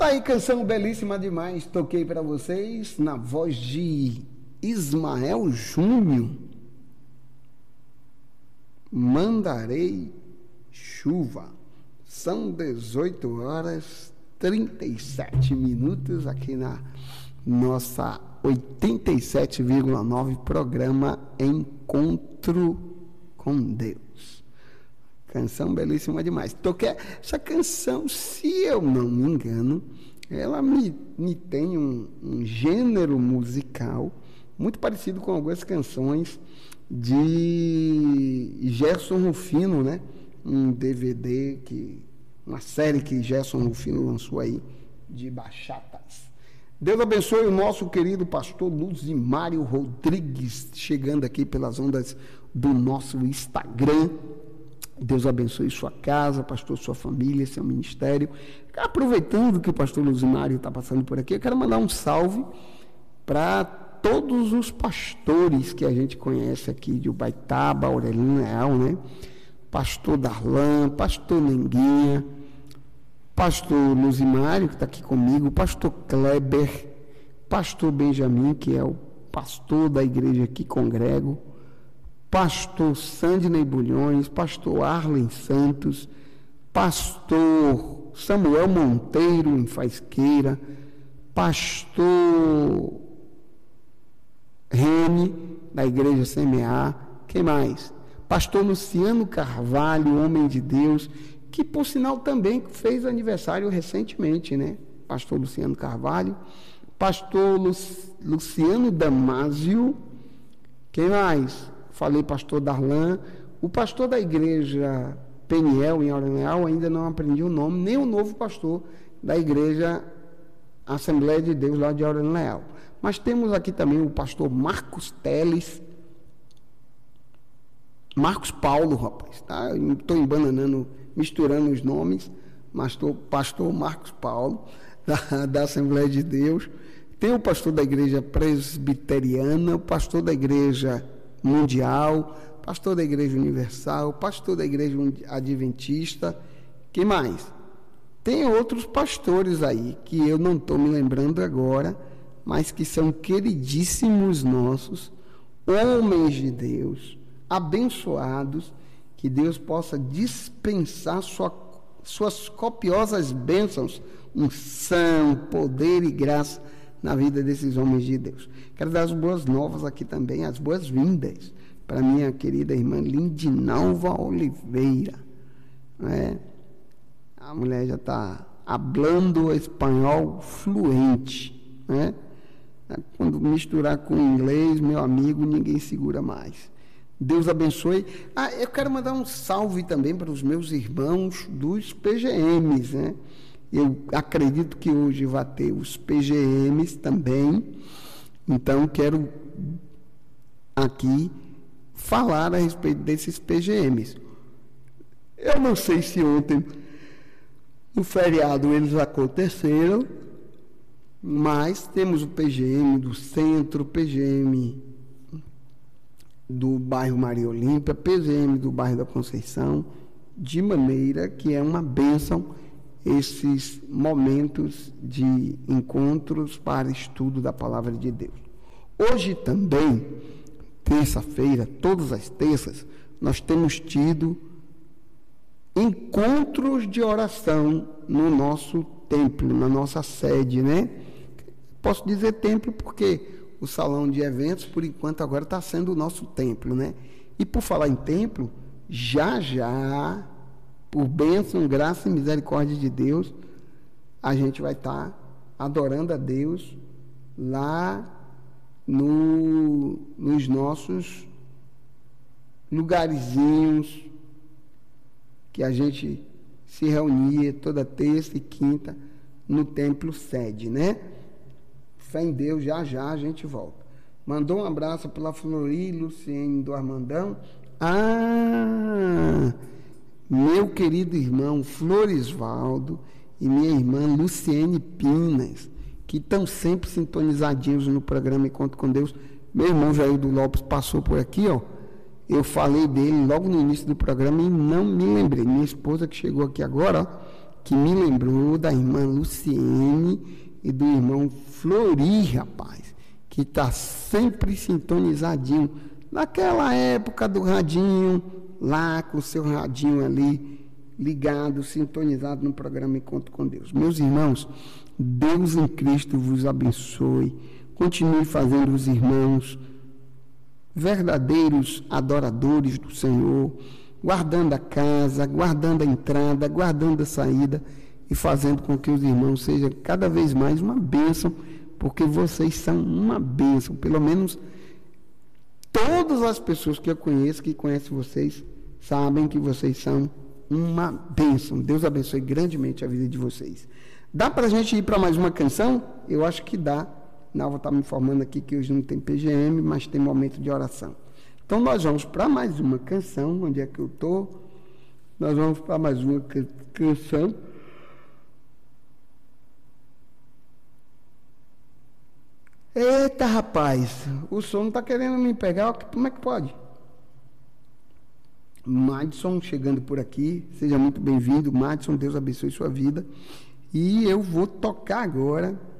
Tá aí, canção belíssima demais. Toquei para vocês na voz de Ismael Júnior. Mandarei chuva. São 18 horas 37 minutos aqui na nossa 87,9 programa Encontro com Deus. Canção belíssima demais. Toquei essa canção, se eu não me engano, ela me tem um gênero musical muito parecido com algumas canções de Gerson Rufino, né? Um DVD, uma série que Gerson Rufino lançou aí, de bachatas. Deus abençoe o nosso querido pastor Luzimário Rodrigues, chegando aqui pelas ondas do nosso Instagram. Deus abençoe sua casa, pastor, sua família, seu ministério. Aproveitando que o pastor Luzimário está passando por aqui, eu quero mandar um salve para todos os pastores que a gente conhece aqui de Ubaitaba, Aurelino Leal, né? Pastor Darlan, pastor Nenguinha, pastor Luzimário, que está aqui comigo, pastor Kleber, pastor Benjamin, que é o pastor da igreja que congrego, pastor Sandney Bulhões, pastor Arlen Santos, pastor Samuel Monteiro, em Faisqueira, pastor Rene, da igreja CMA, quem mais? Pastor Luciano Carvalho, homem de Deus, que por sinal também fez aniversário recentemente, né? Pastor Luciano Carvalho, pastor Luciano Damásio, quem mais? Falei pastor Darlan, o pastor da igreja Peniel, em Aureliano, ainda não aprendi o nome, nem o novo pastor da igreja Assembleia de Deus, lá de Aureliano. Mas temos aqui também o pastor Marcos Teles, Marcos Paulo, rapaz, tá? Eu estou embananando, misturando os nomes, mas pastor Marcos Paulo, da Assembleia de Deus. Tem o pastor da igreja presbiteriana, o pastor da igreja mundial, pastor da igreja universal, pastor da igreja adventista. Quem mais? Tem outros pastores aí, que eu não estou me lembrando agora, mas que são queridíssimos nossos, homens de Deus, abençoados, que Deus possa dispensar suas copiosas bênçãos, unção, poder e graça na vida desses homens de Deus. Quero dar as boas novas aqui também, as boas-vindas para minha querida irmã Lindinalva Oliveira. Né? A mulher já está hablando espanhol fluente, né? Quando misturar com inglês, meu amigo, ninguém segura mais. Deus abençoe. Eu quero mandar um salve também para os meus irmãos dos PGMs, né? Eu acredito que hoje vai ter os PGMs também, então quero aqui falar a respeito desses PGMs. Eu não sei se ontem, no feriado, eles aconteceram, mas temos o PGM do centro, PGM do bairro Maria Olímpia, PGM do bairro da Conceição, de maneira que é uma bênção esses momentos de encontros para estudo da Palavra de Deus. Hoje também, terça-feira, todas as terças, nós temos tido encontros de oração no nosso templo, na nossa sede, né? Posso dizer templo porque o salão de eventos, por enquanto, agora está sendo o nosso templo, né? E por falar em templo, já, por bênção, graça e misericórdia de Deus, a gente vai estar adorando a Deus lá nos nossos lugarzinhos que a gente se reunia toda terça e quinta no templo sede, né? Fé em Deus, já a gente volta. Mandou um abraço pela Flori Luciene do Armandão. Meu querido irmão Florisvaldo e minha irmã Luciene Pinas, que estão sempre sintonizadinhos no programa Encontro com Deus. Meu irmão Jaildo Lopes passou por aqui, ó. Eu falei dele logo no início do programa e não me lembrei. Minha esposa, que chegou aqui agora, ó, que me lembrou da irmã Luciene e do irmão Flori, rapaz, que está sempre sintonizadinho. Naquela época do radinho, lá com o seu radinho ali, ligado, sintonizado no programa Encontro com Deus. Meus irmãos, Deus em Cristo vos abençoe. Continue fazendo os irmãos verdadeiros adoradores do Senhor, guardando a casa, guardando a entrada, guardando a saída e fazendo com que os irmãos sejam cada vez mais uma bênção, porque vocês são uma bênção. Pelo menos todas as pessoas que eu conheço, que conhecem vocês, sabem que vocês são uma bênção. Deus abençoe grandemente a vida de vocês. Dá para a gente ir para mais uma canção? Eu acho que dá. Nalva está me informando aqui que hoje não tem PGM, mas tem momento de oração. Então nós vamos para mais uma canção. Onde é que eu estou? Nós vamos para mais uma canção. Eita, rapaz, o som não está querendo me pegar. Como é que pode? Madison chegando por aqui, seja muito bem-vindo. Madison, Deus abençoe sua vida. E eu vou tocar agora